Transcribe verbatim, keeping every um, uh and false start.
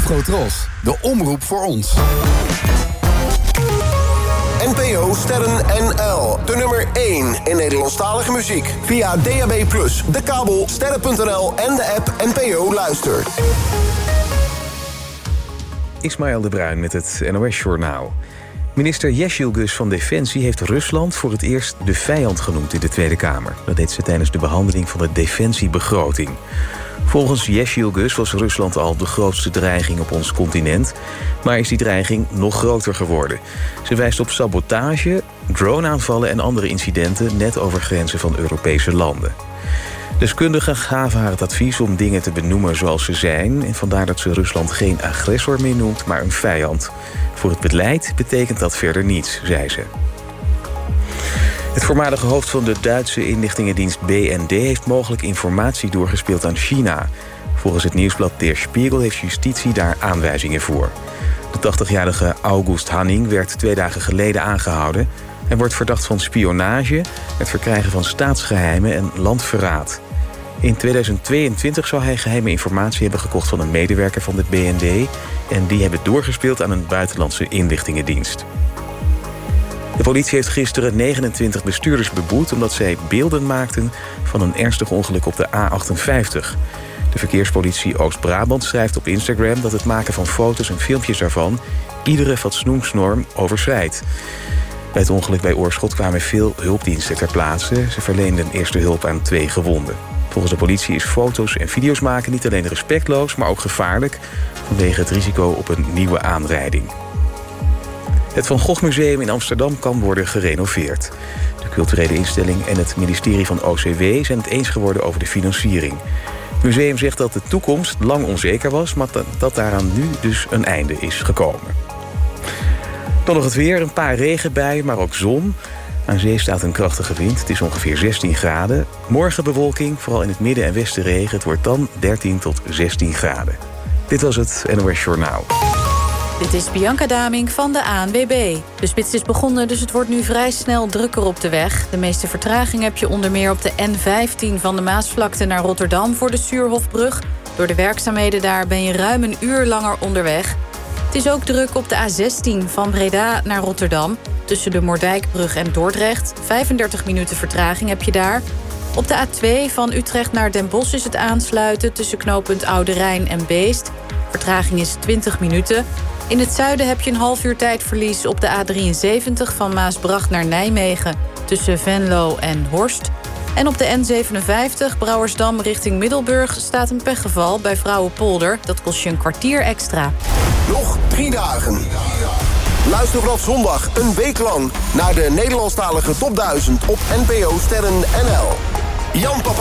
Afrotros, de omroep voor ons. N P O Sterren N L, de nummer één in Nederlandstalige muziek. Via D A B plus, de kabel, sterren punt n l en de app N P O Luister. Ismaël de Bruin met het N O S-journaal. Minister Yeşilgöz van Defensie heeft Rusland voor het eerst de vijand genoemd in de Tweede Kamer. Dat deed ze tijdens de behandeling van de defensiebegroting. Volgens Yeşilgöz was Rusland al de grootste dreiging op ons continent, maar is die dreiging nog groter geworden. Ze wijst op sabotage, droneaanvallen en andere incidenten net over grenzen van Europese landen. Deskundigen gaven haar het advies om dingen te benoemen zoals ze zijn, en vandaar dat ze Rusland geen agressor meer noemt, maar een vijand. Voor het beleid betekent dat verder niets, zei ze. Het voormalige hoofd van de Duitse inlichtingendienst B N D heeft mogelijk informatie doorgespeeld aan China. Volgens het nieuwsblad Der Spiegel heeft justitie daar aanwijzingen voor. De tachtigjarige August Hanning werd twee dagen geleden aangehouden. Hij wordt verdacht van spionage, het verkrijgen van staatsgeheimen en landverraad. In tweeduizend tweeëntwintig zou hij geheime informatie hebben gekocht van een medewerker van de B N D en die hebben doorgespeeld aan een buitenlandse inlichtingendienst. De politie heeft gisteren negenentwintig bestuurders beboet omdat zij beelden maakten van een ernstig ongeluk op de A achtenvijftig. De verkeerspolitie Oost-Brabant schrijft op Instagram dat het maken van foto's en filmpjes daarvan iedere fatsoensnorm overschrijdt. Bij het ongeluk bij Oorschot kwamen veel hulpdiensten ter plaatse. Ze verleenden eerste hulp aan twee gewonden. Volgens de politie is foto's en video's maken niet alleen respectloos, maar ook gevaarlijk vanwege het risico op een nieuwe aanrijding. Het Van Gogh Museum in Amsterdam kan worden gerenoveerd. De culturele instelling en het ministerie van O C W zijn het eens geworden over de financiering. Het museum zegt dat de toekomst lang onzeker was, maar dat daaraan nu dus een einde is gekomen. Dan nog het weer, een paar regenbuien, maar ook zon. Aan zee staat een krachtige wind, het is ongeveer zestien graden. Morgen bewolking, vooral in het midden en westen regen. Het wordt dan dertien tot zestien graden. Dit was het N O S Journaal. Dit is Bianca Daming van de A N W B. De spits is begonnen, dus het wordt nu vrij snel drukker op de weg. De meeste vertraging heb je onder meer op de N vijftien van de Maasvlakte naar Rotterdam voor de Suurhofbrug. Door de werkzaamheden daar ben je ruim een uur langer onderweg. Het is ook druk op de A zestien van Breda naar Rotterdam. Tussen de Moerdijkbrug en Dordrecht. vijfendertig minuten vertraging heb je daar. Op de A twee van Utrecht naar Den Bosch is het aansluiten tussen knooppunt Oude Rijn en Beest. Vertraging is twintig minuten. In het zuiden heb je een half uur tijdverlies op de A drieënzeventig van Maasbracht naar Nijmegen tussen Venlo en Horst. En op de N zevenenvijftig Brouwersdam richting Middelburg staat een pechgeval bij Vrouwenpolder. Dat kost je een kwartier extra. Nog drie dagen. Luister vanaf zondag een week lang naar de Nederlandstalige top duizend op N P O Sterren N L. Jan Papa